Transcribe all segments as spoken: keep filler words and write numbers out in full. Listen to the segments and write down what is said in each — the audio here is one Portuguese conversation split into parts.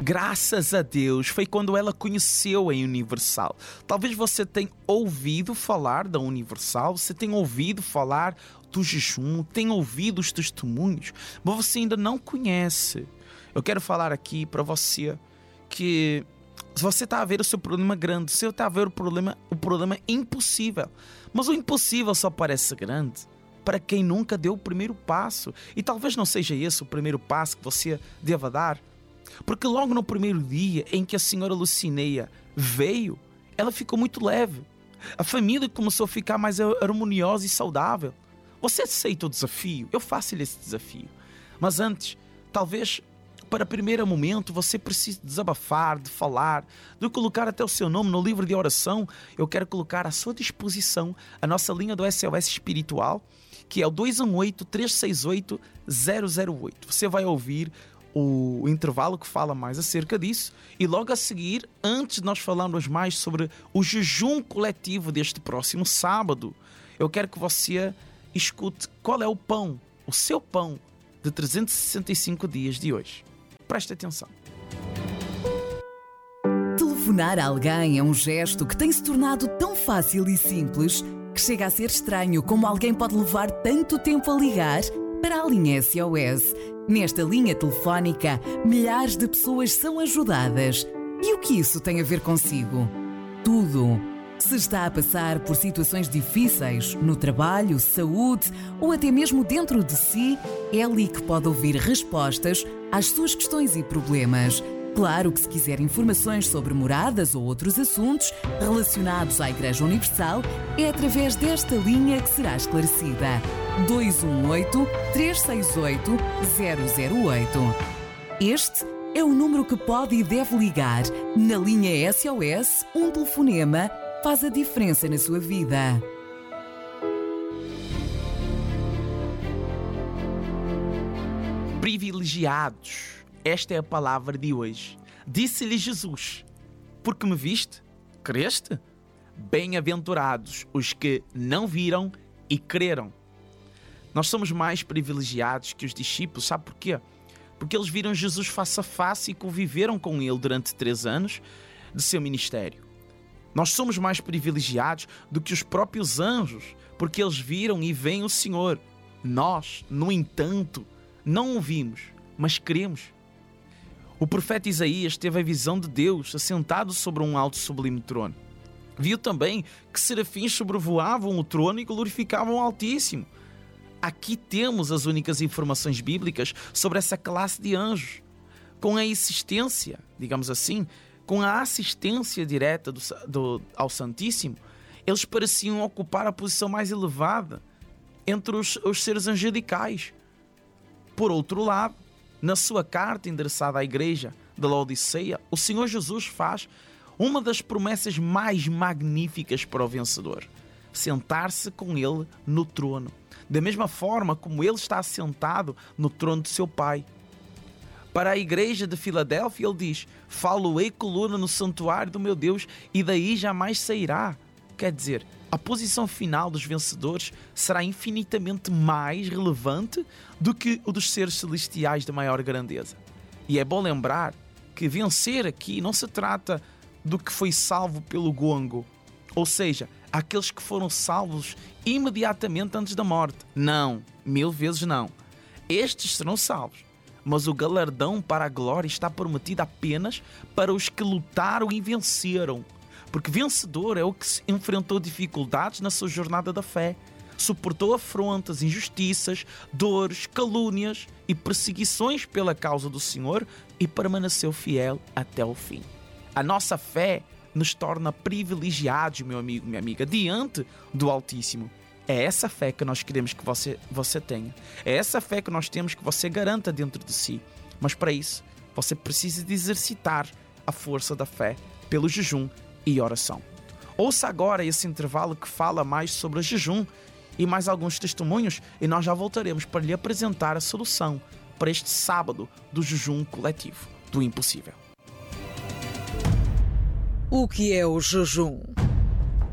Graças a Deus, foi quando ela conheceu a Universal. Talvez você tenha ouvido falar da Universal, você tenha ouvido falar do jejum, tenha ouvido os testemunhos, mas você ainda não conhece. Eu quero falar aqui para você que se você está a ver o seu problema grande, se você está a ver o problema, o problema impossível, mas o impossível só parece grande para quem nunca deu o primeiro passo. E talvez não seja esse o primeiro passo que você deva dar. Porque logo no primeiro dia em que a senhora Lucineia veio, ela ficou muito leve. A família começou a ficar mais harmoniosa e saudável. Você aceita o desafio? Eu faço-lhe esse desafio. Mas antes, talvez para o primeiro momento você precise desabafar, de falar, de colocar até o seu nome no livro de oração. Eu quero colocar à sua disposição a nossa linha do S O S Espiritual, que é o dois um oito, três seis oito, zero zero oito. Você vai ouvir o intervalo que fala mais acerca disso e logo a seguir, antes de nós falarmos mais sobre o jejum coletivo deste próximo sábado, eu quero que você escute qual é o pão, o seu pão de trezentos e sessenta e cinco dias de hoje. Preste atenção. Telefonar a alguém é um gesto que tem se tornado tão fácil e simples que chega a ser estranho como alguém pode levar tanto tempo a ligar para a linha S O S. Nesta linha telefónica, milhares de pessoas são ajudadas. E o que isso tem a ver consigo? Tudo. Se está a passar por situações difíceis, no trabalho, saúde ou até mesmo dentro de si, é ali que pode ouvir respostas às suas questões e problemas. Claro que se quiser informações sobre moradas ou outros assuntos relacionados à Igreja Universal, é através desta linha que será esclarecida. dois um oito, três seis oito, zero zero oito. Este é o número que pode e deve ligar. Na linha S O S, um telefonema faz a diferença na sua vida. Privilegiados. Esta é a palavra de hoje. Disse-lhe Jesus: porque me viste, creste? Bem-aventurados os que não viram e creram. Nós somos mais privilegiados que os discípulos, sabe porquê? Porque eles viram Jesus face a face e conviveram com ele durante três anos de seu ministério. Nós somos mais privilegiados do que os próprios anjos, porque eles viram e veem o Senhor. Nós, no entanto, não o vimos, mas cremos. O profeta Isaías teve a visão de Deus assentado sobre um alto e sublime trono. Viu também que serafins sobrevoavam o trono e glorificavam o Altíssimo. Aqui temos as únicas informações bíblicas sobre essa classe de anjos. Com a existência, digamos assim, com a assistência direta do, do, ao Santíssimo, eles pareciam ocupar a posição mais elevada entre os, os seres angelicais. Por outro lado, na sua carta endereçada à igreja de Laodiceia, o Senhor Jesus faz uma das promessas mais magníficas para o vencedor: sentar-se com ele no trono, da mesma forma como ele está assentado no trono de seu Pai. Para a igreja de Filadélfia, ele diz: falo-ei coluna no santuário do meu Deus, e daí jamais sairá. Quer dizer, a posição final dos vencedores será infinitamente mais relevante do que o dos seres celestiais de maior grandeza. E é bom lembrar que vencer aqui não se trata do que foi salvo pelo gongo, ou seja, aqueles que foram salvos imediatamente antes da morte. Não, mil vezes não. Estes serão salvos, mas o galardão para a glória está prometido apenas para os que lutaram e venceram. Porque vencedor é o que enfrentou dificuldades na sua jornada da fé, suportou afrontas, injustiças, dores, calúnias e perseguições pela causa do Senhor e permaneceu fiel até o fim. A nossa fé nos torna privilegiados, meu amigo, minha amiga, diante do Altíssimo. É essa fé que nós queremos que você, você tenha. É essa fé que nós temos que você garanta dentro de si. Mas para isso, você precisa de exercitar a força da fé pelo jejum e oração. Ouça agora esse intervalo que fala mais sobre o jejum e mais alguns testemunhos, e nós já voltaremos para lhe apresentar a solução para este sábado do jejum coletivo do impossível. O que é o jejum?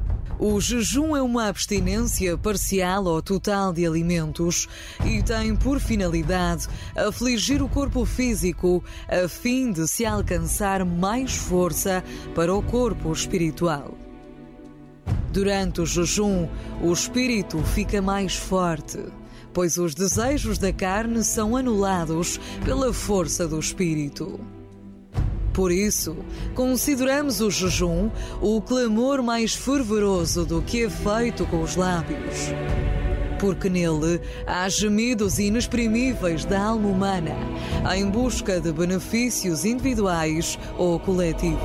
O jejum é uma abstinência parcial ou total de alimentos e tem por finalidade afligir o corpo físico a fim de se alcançar mais força para o corpo espiritual. Durante o jejum, o espírito fica mais forte, pois os desejos da carne são anulados pela força do espírito. Por isso, consideramos o jejum o clamor mais fervoroso do que é feito com os lábios. Porque nele há gemidos inexprimíveis da alma humana em busca de benefícios individuais ou coletivos.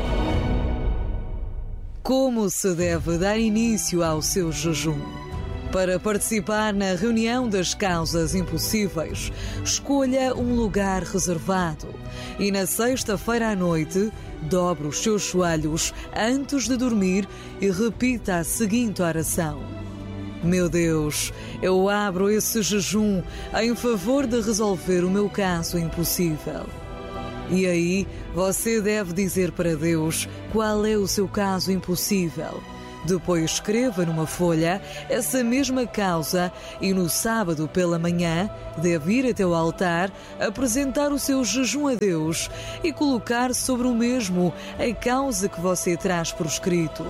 Como se deve dar início ao seu jejum? Para participar na reunião das causas impossíveis, escolha um lugar reservado e na sexta-feira à noite, dobre os seus joelhos antes de dormir e repita a seguinte oração: Meu Deus, eu abro esse jejum em favor de resolver o meu caso impossível. E aí, você deve dizer para Deus qual é o seu caso impossível. Depois escreva numa folha essa mesma causa e no sábado pela manhã deve ir até o altar, apresentar o seu jejum a Deus e colocar sobre o mesmo a causa que você traz por escrito.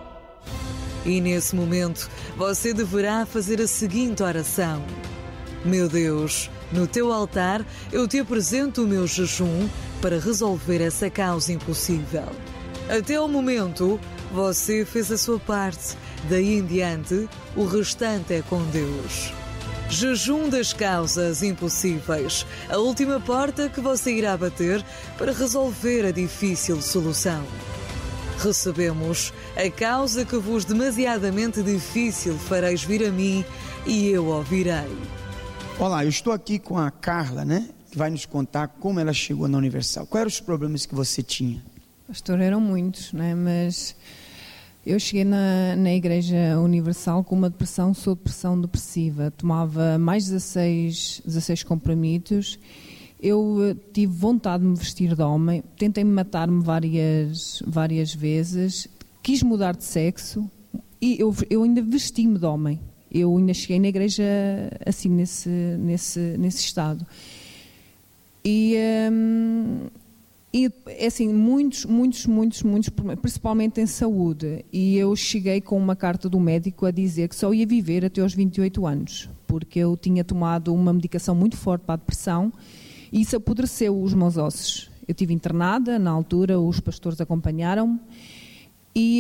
E nesse momento você deverá fazer a seguinte oração: Meu Deus, no teu altar eu te apresento o meu jejum para resolver essa causa impossível. Até o momento, você fez a sua parte. Daí em diante, o restante é com Deus. Jejum das causas impossíveis. A última porta que você irá bater para resolver a difícil solução. Recebemos a causa que vos demasiadamente difícil fareis vir a mim e eu ouvirei. Olá, eu estou aqui com a Carla, né? Que vai nos contar como ela chegou na Universal. Quais eram os problemas que você tinha? Pastor, eram muitos, né? Mas eu cheguei na, na Igreja Universal com uma depressão, sou depressão depressiva. Tomava mais de dezasseis, dezasseis comprimidos. Eu tive vontade de me vestir de homem. Tentei matar-me várias, várias vezes. Quis mudar de sexo e eu, eu ainda vesti-me de homem. Eu ainda cheguei na igreja assim, nesse, nesse, nesse estado. E... Hum, E, assim, muitos, muitos, muitos, muitos, principalmente em saúde. E eu cheguei com uma carta do médico a dizer que só ia viver até aos vinte e oito anos, porque eu tinha tomado uma medicação muito forte para a depressão e isso apodreceu os meus ossos. Eu estive internada, na altura os pastores acompanharam-me e,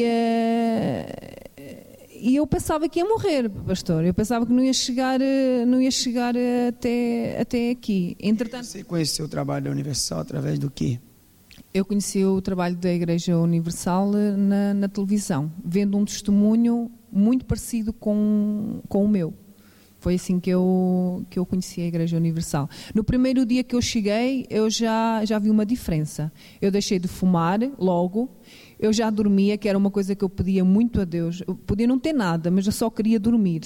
uh, e eu pensava que ia morrer, pastor. Eu pensava que não ia chegar, não ia chegar até, até aqui. Entretanto, você conheceu o trabalho da Universal através do quê? Eu conheci o trabalho da Igreja Universal na, na televisão, vendo um testemunho muito parecido com, com o meu. Foi assim que eu, que eu conheci a Igreja Universal. No primeiro dia que eu cheguei, eu já, já vi uma diferença. Eu deixei de fumar logo, eu já dormia, que era uma coisa que eu pedia muito a Deus. Eu podia não ter nada, mas eu só queria dormir.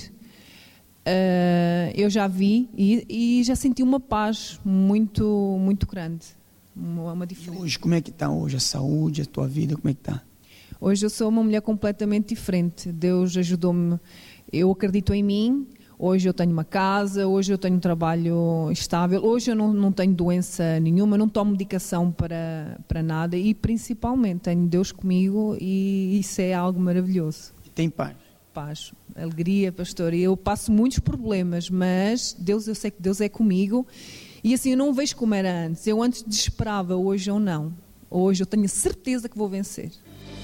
Uh, eu já vi e, e já senti uma paz muito, muito grande. Uma, uma diferença. E hoje, como é que está hoje a saúde, a tua vida, como é que está? Hoje eu sou uma mulher completamente diferente. Deus ajudou-me, eu acredito em mim. Hoje eu tenho uma casa, hoje eu tenho um trabalho estável, hoje eu não, não tenho doença nenhuma, não tomo medicação para, para nada e principalmente tenho Deus comigo e isso é algo maravilhoso. E tem paz? Paz, alegria, pastor. Eu passo muitos problemas, mas Deus, eu sei que Deus é comigo. E assim, eu não vejo como era antes. Eu antes desesperava, hoje eu não. Hoje eu tenho certeza que vou vencer.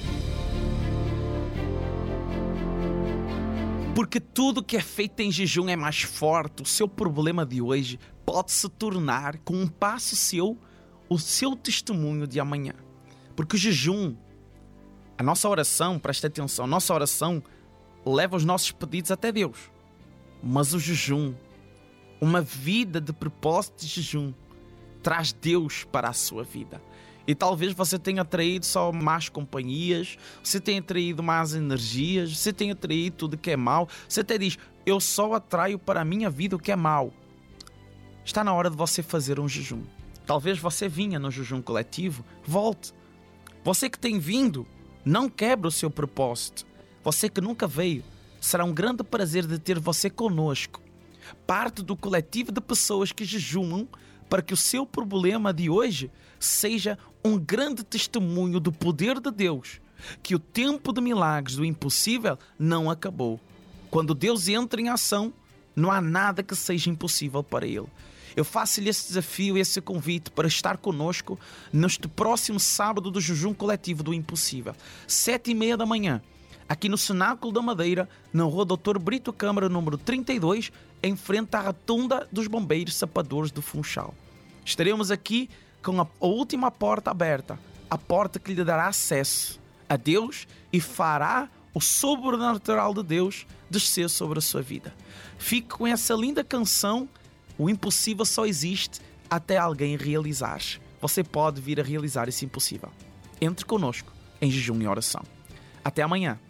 Porque tudo que é feito em jejum é mais forte. O seu problema de hoje pode se tornar, com um passo seu, o seu testemunho de amanhã. Porque o jejum, a nossa oração, presta atenção, a nossa oração leva os nossos pedidos até Deus. Mas o jejum, uma vida de propósito de jejum, traz Deus para a sua vida. E talvez você tenha atraído só más companhias, você tenha atraído más energias, você tenha atraído tudo que é mau. Você até diz, eu só atraio para a minha vida o que é mau. Está na hora de você fazer um jejum. Talvez você vinha no jejum coletivo, volte. Você que tem vindo, não quebre o seu propósito. Você que nunca veio, será um grande prazer de ter você conosco. Parte do coletivo de pessoas que jejuam para que o seu problema de hoje seja um grande testemunho do poder de Deus, que o tempo de milagres do impossível não acabou. Quando Deus entra em ação, não há nada que seja impossível para Ele. Eu faço-lhe esse desafio, esse convite para estar conosco neste próximo sábado do jejum coletivo do impossível, sete e meia da manhã, aqui no Cenáculo da Madeira, na rua doutor Brito Câmara, número trinta e dois, em frente à rotunda dos bombeiros sapadores do Funchal. Estaremos aqui com a última porta aberta, a porta que lhe dará acesso a Deus e fará o sobrenatural de Deus descer sobre a sua vida. Fique com essa linda canção. O impossível só existe até alguém realizar. Você pode vir a realizar esse impossível. Entre conosco em jejum e oração. Até amanhã.